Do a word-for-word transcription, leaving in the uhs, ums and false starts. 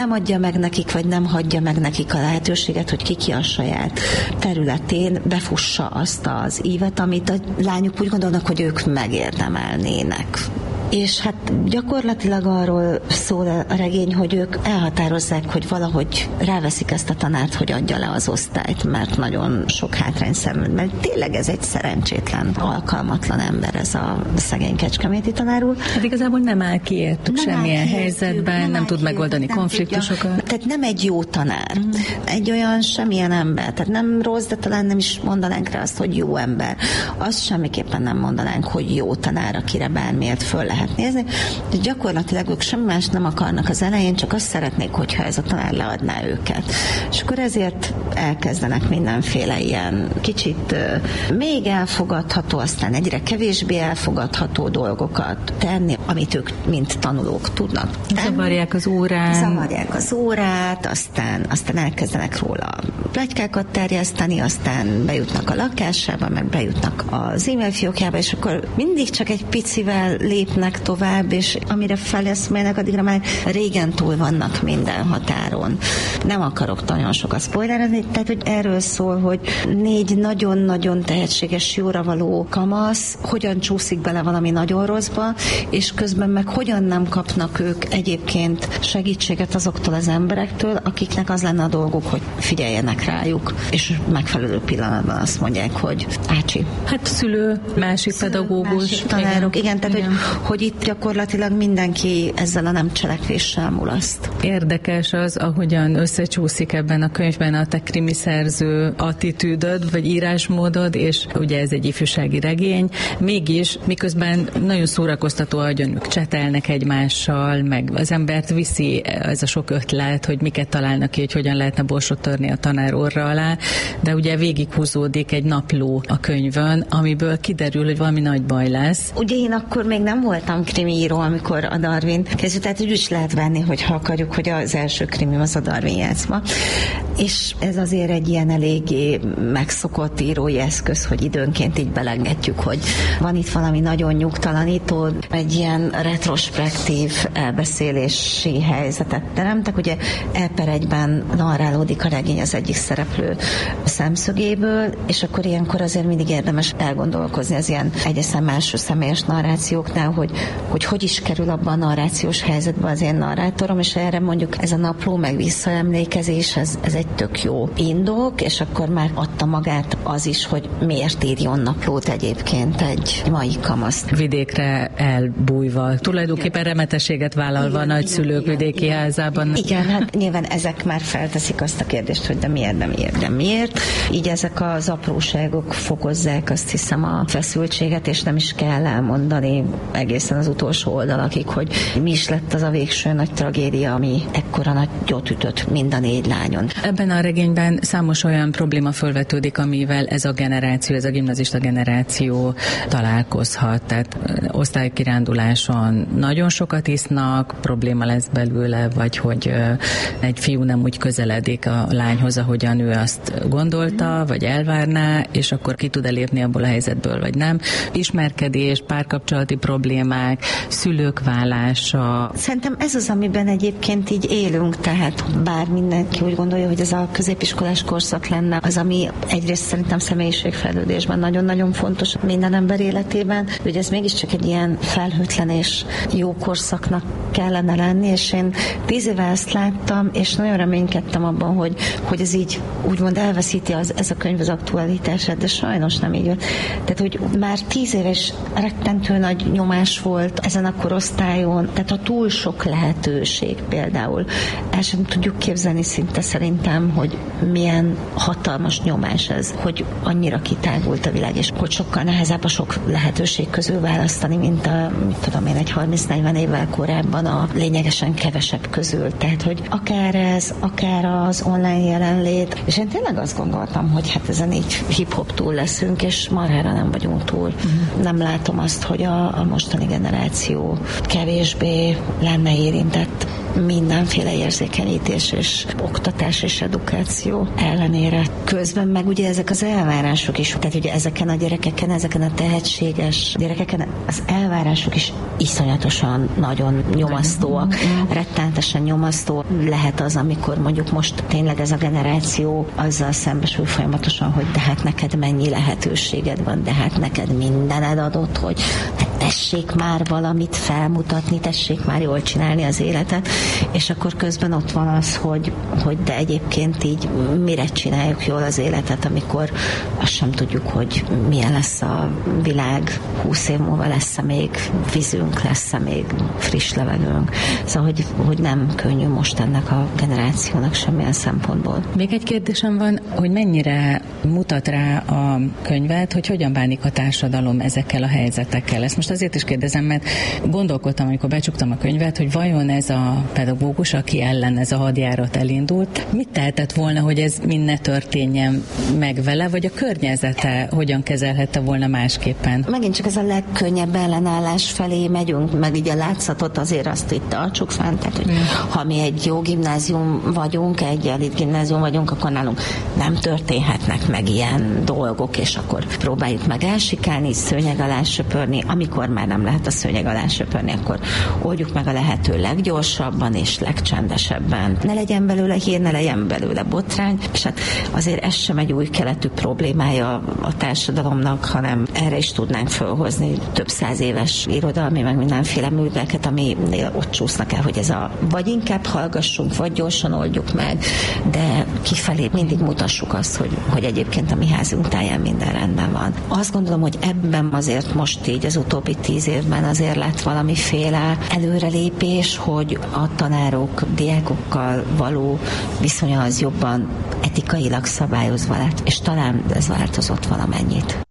nem adja meg nekik, vagy nem hagyja meg nekik a lehetőséget, hogy ki a saját területén befussa azt az ívet, amit a lányok úgy gondolnak, hogy ők megérdemelnének. És hát gyakorlatilag arról szól a regény, hogy ők elhatározzák, hogy valahogy ráveszik ezt a tanárt, hogy adja le az osztályt, mert nagyon sok hátrány szenved, mert tényleg ez egy szerencsétlen, alkalmatlan ember, ez a szegény kecskeméti tanár úr. Hát igazából nem áll ki értük semmilyen ki helyzetben, nem, nem tud megoldani ki, konfliktusokat. Tudja. Tehát nem egy jó tanár, mm. egy olyan semmilyen ember, tehát nem rossz, de talán nem is mondanánk rá azt, hogy jó ember. Azt semmiképpen nem mondanánk, hogy jó tanár, akire bármiért föl lehet nézni, de gyakorlatilag ők semmi más nem akarnak az elején, csak azt szeretnék, hogyha ez a tanár leadná őket. És akkor ezért elkezdenek mindenféle ilyen kicsit uh, még elfogadható, aztán egyre kevésbé elfogadható dolgokat tenni, amit ők mint tanulók tudnak tenni. Zavarják az órán. Zavarják az órát, aztán, aztán elkezdenek róla pletykákat terjeszteni, aztán bejutnak a lakásába, meg bejutnak az e-mail fiókjába, és akkor mindig csak egy picivel lépnek tovább, és amire feleszmélnek, addigra már régen túl vannak minden határon. Nem akarok nagyon sokat spoilerezni, tehát hogy erről szól, hogy négy nagyon-nagyon tehetséges, jóra való kamasz hogyan csúszik bele valami nagyon rosszba, és közben meg hogyan nem kapnak ők egyébként segítséget azoktól az emberektől, akiknek az lenne a dolguk, hogy figyeljenek rájuk, és megfelelő pillanatban azt mondják, hogy ácsi. Hát szülő, másik szülő, pedagógus. Másik tanárok, igen, igen tehát igen. Hogy, hogy itt gyakorlatilag mindenki ezzel a nem cselekvéssel mulaszt. Érdekes az, ahogyan összecsúszik ebben a könyvben a te krimi szerző attitűdöd, vagy írásmódod, és ugye ez egy ifjúsági regény, mégis miközben nagyon szórakoztató, ahogyan ők csetelnek egymással, meg az embert viszi ez a sok ötlet, hogy miket találnak ki, hogy hogyan lehetne borsot törni a tanár orra alá, de ugye végighúzódik egy napló a könyvön, amiből kiderül, hogy valami nagy baj lesz. Ugye én akkor még nem voltam krimiíró, amikor a Darwin kezdődött, tehát úgy is lehet venni, hogy ha akarjuk, hogy az első krimi az a Darwin játszma. És ez azért egy ilyen eléggé megszokott írói eszköz, hogy időnként így belengedjük, hogy van itt valami nagyon nyugtalanító, egy ilyen retrospektív elbeszélési helyzetet teremtek. Ugye E per egyben narrálódik a regény az egyik szereplő szemszögéből, és akkor ilyenkor azért mindig érdemes elgondolkozni az ilyen egyeszem első személyes narrációknál, hogy, hogy hogy is kerül abban a narrációs helyzetbe az én narrátorom, és erre mondjuk ez a napló meg visszaemlékezés, ez, ez egy tök jó indok, és akkor már adta magát az is, hogy miért írjon naplót egyébként egy mai kamaszt. Vidékre elbújva, tulajdonképpen remetességet vállalva igen, a nagyszülők igen, vidéki igen, házában. Igen, hát nyilván ezek már felteszik azt a kérdést, hogy de miért, de miért, de miért. Így ezek az apróságok fokozzák azt hiszem a feszültséget, és nem is kell elmondani egészen az utolsó oldalakig, hogy mi is lett az a végső nagy tragédia, ami ekkora nagyot ütött mind a négy lányon. Ebben a regényben számos olyan probléma felvetődik, amivel ez a generáció, ez a gimnazista generáció találkozhat. Tehát osztálykiránduláson nagyon sokat isznak, probléma lesz belőle, vagy hogy egy fiú nem úgy közeledik a lányhoz, ahogyan ő azt gondolta, vagy elvárná, és akkor ki tud elépni abból a helyzetből, vagy nem. Ismerkedés, párkapcsolati problémák, szülők válása. Szerintem ez az, amiben egyébként így élünk, tehát bár mindenki úgy gondolja, hogy ez a középiskolás korszak lenne, az, ami egyrészt szerintem személyiségfejlődésben nagyon-nagyon fontos minden ember életében, hogy ez mégiscsak egy ilyen felhőtlen és jó korszaknak kellene lenni, és én tíz éve ezt láttam, és nagyon reménykedtem abban, hogy, hogy ez így úgymond elveszíti az, ez a könyv az aktualitását, de sajnos nem így volt. Tehát, hogy már tíz éves rettentő nagy nyomás volt ezen a korosztályon, tehát a túl sok lehetőség például. El sem tudjuk képzelni szinte szerintem, hogy milyen hatalmas nyomás ez, hogy annyira kitágult a világ, és hogy sokkal nehezebb a sok lehetőség közül választani, mint a, mit tudom én, egy harminc-negyven évvel korábban a lényegesen kevesebb közül. Tehát, hogy akár ez, akár az online jelenlét, és én tényleg azt gondoltam, hogy hát ezen így hip-hop túl leszünk, és marhára nem vagyunk túl. Uh-huh. Nem látom azt, hogy a, a mostani generáció kevésbé lenne érintett mindenféle érzékenyítés és oktatás és edukáció ellenére. Közben meg ugye ezek az elvárások is, tehát ugye ezeken a gyerekeken, ezeken a tehetséges gyerekeken az elvárások is iszonyatosan nagyon nyomasztóak, rettenetesen nyomasztó lehet az, amikor mondjuk most tényleg ez a generáció azzal szembesül folyamatosan, hogy de hát neked mennyi lehetőséged van, de hát neked mindened adott, hogy tessék már valamit felmutatni, tessék már jól csinálni az életet, és akkor közben ott van az, hogy, hogy de egyébként így mire csináljuk jól az életet, amikor azt sem tudjuk, hogy milyen lesz a világ, húsz év múlva lesz-e még vízünk, lesz-e még friss levegőnk. Szóval, hogy, hogy nem könnyű most ennek a generációnak semmilyen szempontból. Még egy kérdésem van, hogy mennyire mutat rá a könyvet, hogy hogyan bánik a társadalom ezekkel a helyzetekkel. Ezt most azért is kérdezem, mert gondolkodtam, amikor becsuktam a könyvet, hogy vajon ez a pedagógus, aki ellen ez a hadjárat elindult, mit tehetett volna, hogy ez mind ne történjen meg vele, vagy a környezete hogyan kezelhette volna másképpen? Megint csak ez a legkönnyebb ellenállás felé megyünk, meg így a látszatot azért azt itt tartsuk fent, tehát hogy mm. ha mi egy jó gimnázium vagyunk, egy elit gimnázium vagyunk, akkor nálunk nem történhetnek meg ilyen dolgok, és akkor próbáljuk meg elsikálni, szőnyeg alá söpörni, amikor már nem lehet a szőnyeg alá söpörni, akkor oldjuk meg a lehető leggyorsabban és legcsendesebben. Ne legyen belőle hír, ne legyen belőle botrány, és hát azért ez sem egy új keletű problémája a társadalomnak, hanem erre is tudnánk fölhozni több száz éves irodalmi, meg mindenféle műveket, aminél ott csúsznak el, hogy ez a vagy inkább hallgassunk, vagy gyorsan oldjuk meg, de kifelé mindig mutassuk azt, hogy, hogy egyébként a mi házunk táján minden rendben van. Azt gondolom, hogy ebben azért most így az utóbbi tíz évben azért lett valamiféle előrelépés, hogy a tanárok diákokkal való viszonya az jobban etikailag szabályozva lett, és talán ez változott valamennyit.